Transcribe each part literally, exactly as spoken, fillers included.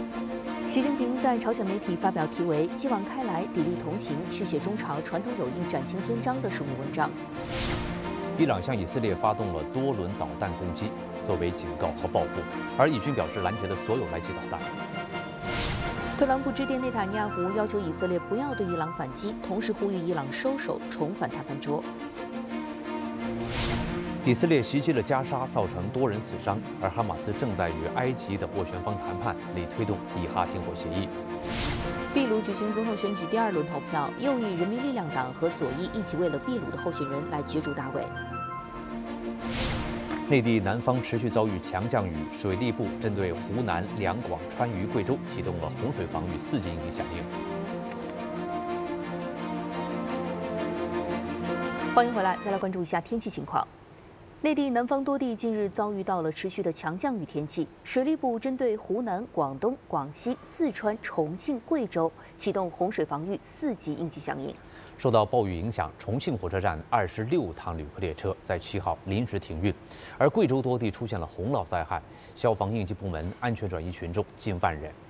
习近平在朝鲜媒体发表题为“继往开来，砥砺同情，续写中朝传统友谊崭新篇章”的署名文章。 伊朗向以色列发动了多轮导弹攻击，作为警告和报复，而以军表示拦截了所有来袭导弹。 特朗普致电内塔尼亚胡，要求以色列不要对伊朗反击，同时呼吁伊朗收手，重返谈判桌。 以色列袭击了加沙，造成多人死伤，而哈马斯正在与埃及的斡旋方谈判，力推动以哈停火协议。 秘鲁举行总统选举第二轮投票，右翼人民力量党和左翼一起为了秘鲁的候选人来角逐大位。 内地南方持续遭遇强降雨，水利部针对湖南、两广、川渝、贵州启动了洪水防御四级应急响应。 欢迎回来，再来关注一下天气情况。内地南方多地近日遭遇到了持续的强降雨天气，水利部针对湖南、广东、广西、四川、重庆、贵州启动洪水防御四级应急响应。 受到暴雨影响，重庆火车站二十六趟旅客列车在七号临时停运，而贵州多地出现了洪涝灾害，消防应急部门安全转移群众近万人。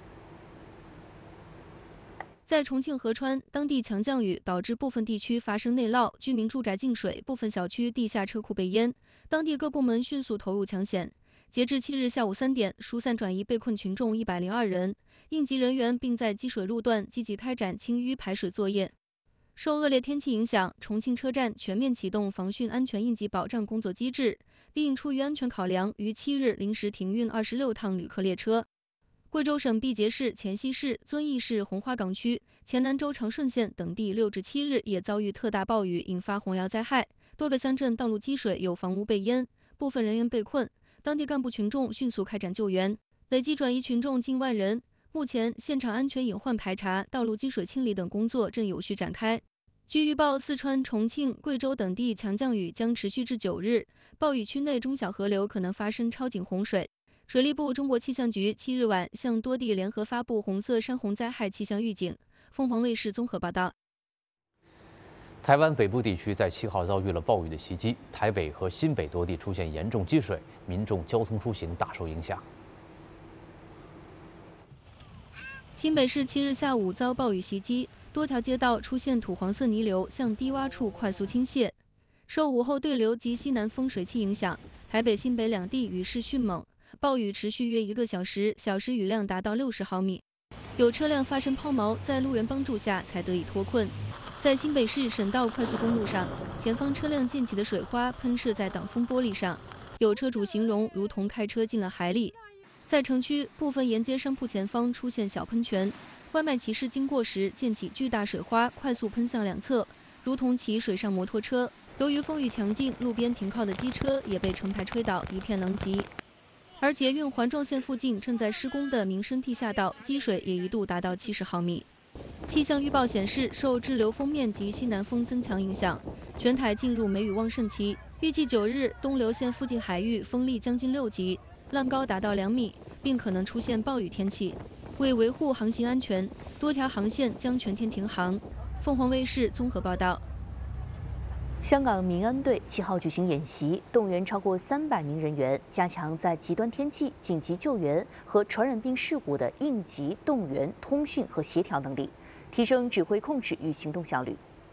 在重庆合川，当地强降雨导致部分地区发生内涝，居民住宅进水，部分小区地下车库被淹，当地各部门迅速投入抢险。截至七日下午三点，疏散转移被困群众一百零二人，应急人员并在积水路段积极开展清淤排水作业。受恶劣天气影响，重庆车站全面启动防汛安全应急保障工作机制，并出于安全考量，于七日临时停运二十六趟旅客列车。贵州省毕节市、黔西市、遵义市红花岗区、黔南州长顺县等地六至七日也遭遇特大暴雨，引发洪涝灾害，多个乡镇道路积水，有房屋被淹，部分人员被困，当地干部群众迅速开展救援，累计转移群众近万人。目前，现场安全隐患排查、道路积水清理等工作正有序展开。据预报，四川、重庆、贵州等地强降雨将持续至九日，暴雨区内中小河流可能发生超警洪水。水利部、中国气象局七日晚向多地联合发布红色山洪灾害气象预警。凤凰卫视综合报道。 台湾北部地区在七号遭遇了暴雨的袭击，台北和新北多地出现严重积水，民众交通出行大受影响。 新北市七日下午遭暴雨袭击，多条街道出现土黄色泥流向低洼处快速倾泻。受午后对流及西南风水气影响，台北、新北两地雨势迅猛，暴雨持续约一个小时，小时雨量达到六十毫米。有车辆发生抛锚，在路人帮助下才得以脱困。在新北市省道快速公路上，前方车辆溅起的水花喷射在挡风玻璃上，有车主形容如同开车进了海里。在城区部分沿街商铺前方出现小喷泉，外卖骑士经过时溅起巨大水花，快速喷向两侧，如同骑水上摩托车。由于风雨强劲，路边停靠的机车也被成排吹倒，一片狼藉。而捷运环状线附近正在施工的民生地下道积水也一度达到七十毫米。气象预报显示，受滞留锋面及西南风增强影响，全台进入梅雨旺盛期，预计九日东流线附近海域风力将近六级。浪高达到两米，并可能出现暴雨天气。为维护航行安全，多条航线将全天停航。凤凰卫视综合报道。 香港民安队七号举行演习，动员超过三百名人员，加强在极端天气、紧急救援和传染病事故的应急动员、通讯和协调能力，提升指挥控制与行动效率。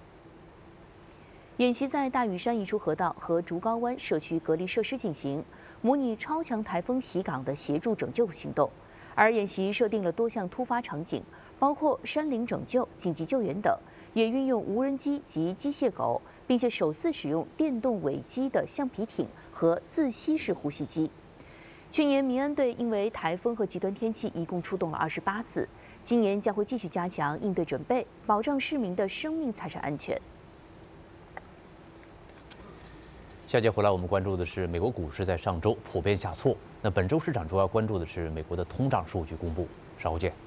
演习在大屿山一处河道和竹篙湾社区隔离设施进行，模拟超强台风袭港的协助拯救行动。而演习设定了多项突发场景，包括山林拯救、紧急救援等，也运用无人机及机械狗，并且首次使用电动尾机的橡皮艇和自吸式呼吸机。去年民安队因为台风和极端天气，一共出动了二十八次，今年将会继续加强应对准备，保障市民的生命财产安全。 下节回来，我们关注的是美国股市在上周普遍下挫。那本周市场主要关注的是美国的通胀数据公布。稍后见。